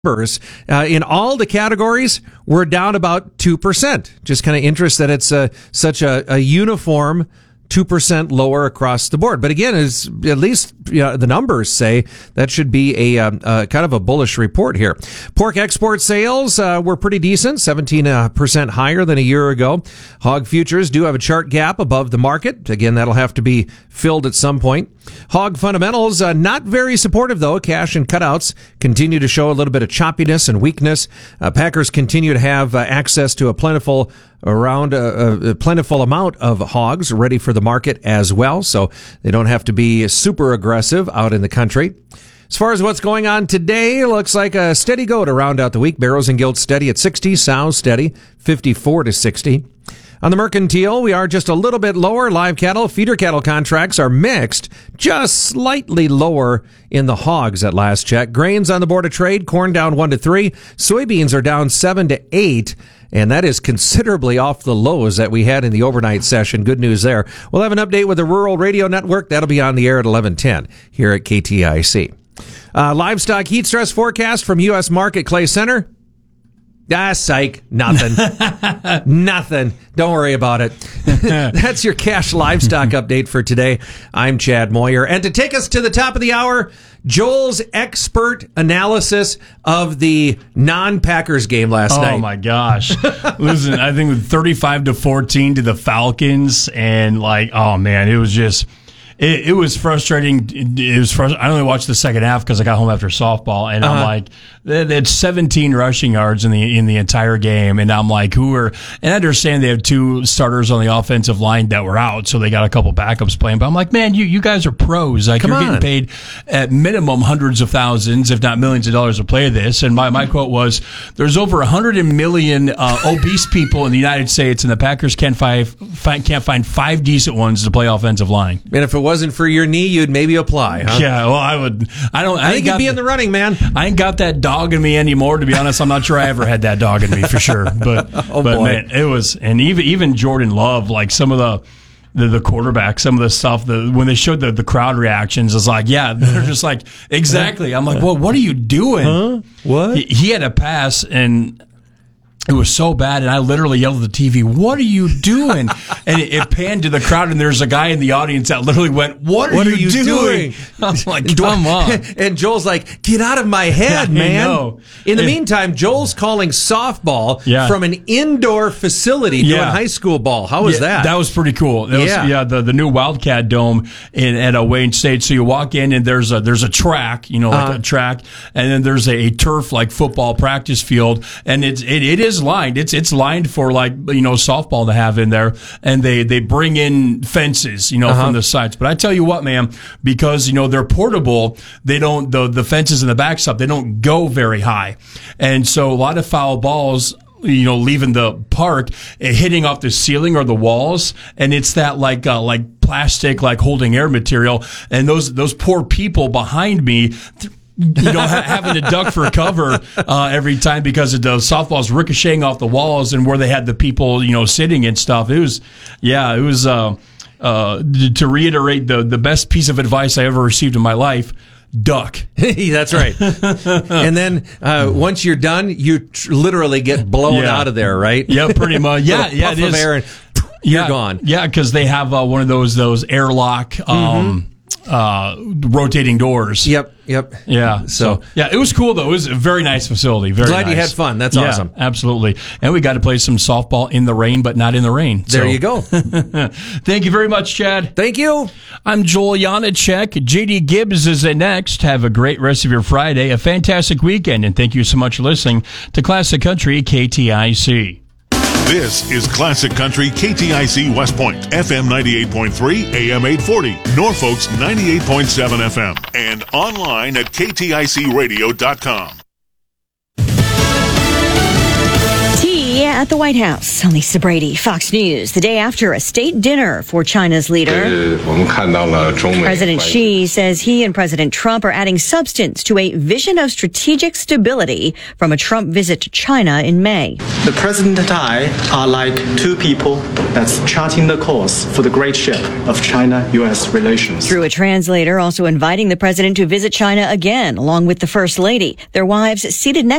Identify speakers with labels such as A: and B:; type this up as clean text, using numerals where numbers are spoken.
A: In all the categories, we're down about 2%. Just kind of interesting that it's such a uniform 2% lower across the board. But again, as at least the numbers say, that should be a kind of a bullish report here. Pork export sales were pretty decent, 17% higher than a year ago. Hog futures do have a chart gap above the market. Again, that'll have to be filled at some point. Hog fundamentals, not very supportive though. Cash and cutouts continue to show a little bit of choppiness and weakness. Packers continue to have access to a plentiful amount of hogs ready for the market as well, so they don't have to be super aggressive out in the country. As far as what's going on today, looks like a steady go to round out the week. Barrows and Gilts steady at 60, sows steady 54 to 60. On the mercantile, we are just a little bit lower. Live cattle, feeder cattle contracts are mixed, just slightly lower in the hogs at last check. Grains on the board of trade, corn down 1 to 3, soybeans are down 7 to 8. And that is considerably off the lows that we had in the overnight session. Good news there. We'll have an update with the Rural Radio Network. That'll be on the air at 11:10 here at KTIC. Livestock heat stress forecast from U.S. Market Clay Center. Psych. Nothing. Nothing. Don't worry about it. That's your cash livestock update for today. I'm Chad Moyer. And to take us to the top of the hour, Joel's expert analysis of the non-Packers game last night.
B: Oh, my gosh. Listen, I think with 35-14 to the Falcons, and oh, man, it was just... It was frustrating. It was frustrating. I only watched the second half because I got home after softball, and I'm like, it's 17 rushing yards in the entire game, and I'm like, and I understand they have 2 starters on the offensive line that were out, so they got a couple backups playing. But I'm like, man, you guys are pros. Like, you're getting paid at minimum hundreds of thousands, if not millions of dollars to play this. And my quote was, there's over 100 million obese people in the United States, and the Packers can't find 5 decent ones to play offensive line.
A: And if it wasn't for your knee, you'd maybe apply, huh?
B: Yeah, well, I would. I
A: think you'd be in the running, man.
B: I ain't got that dog in me anymore, to be honest. I'm not sure I ever had that dog in me for sure. But
A: boy.
B: Man, it was, and even Jordan Love, like some of the quarterback, some of the stuff, when they showed the crowd reactions, it's like, yeah, they're just like, exactly. I'm like, well, what are you doing?
A: Huh? What?
B: He had a pass, and it was so bad, and I literally yelled at the TV, "What are you doing?" And it panned to the crowd, and there's a guy in the audience that literally went, What are you doing? I'm like, come on.
A: And Joel's like, get out of my head, man.
B: Know.
A: In the meantime, Joel's calling softball from an indoor facility doing high school ball. How was that?
B: That was pretty cool. That was, the new Wildcat Dome at Wayne State. So you walk in, and there's a track, like a track, and then there's a turf, like football practice field, and it is lined. It's lined for softball to have in there, and they bring in fences, from the sides. But I tell you what, man, because they're portable, they don't the fences in the backstop, they don't go very high, and so a lot of foul balls leaving the park, hitting off the ceiling or the walls, and it's that like plastic, like holding air material, and those poor people behind me. Having to duck for cover every time because of the softballs ricocheting off the walls and where they had the people, sitting and stuff. It was to reiterate the best piece of advice I ever received in my life. Duck.
A: That's right. And then once you're done, you literally get blown out of there, right?
B: Yeah, pretty much. Yeah, it is.
A: Of air and you're gone.
B: Yeah, because they have one of those airlock rotating doors.
A: Yep.
B: Yeah. So it was cool though. It was a very nice facility. Very
A: glad
B: nice.
A: You had fun. That's awesome.
B: Absolutely. And we got to play some softball in the rain, but not in the rain.
A: There you go.
B: Thank you very much, Chad.
A: Thank you.
B: I'm Joel Janacek. JD Gibbs is next. Have a great rest of your Friday, a fantastic weekend, and thank you so much for listening to Classic Country KTIC.
C: This is Classic Country KTIC West Point, FM 98.3, AM 840, Norfolk's 98.7 FM, and online at kticradio.com.
D: Yeah, at the White House. I'm Lisa Brady, Fox News. The day after a state dinner for China's leader, President Xi says he and President Trump are adding substance to a vision of strategic stability from a Trump visit to China in May.
E: The president and I are like two people that's charting the course for the great ship of China-U.S. relations.
D: Through a translator, also inviting the president to visit China again, along with the First Lady. Their wives seated next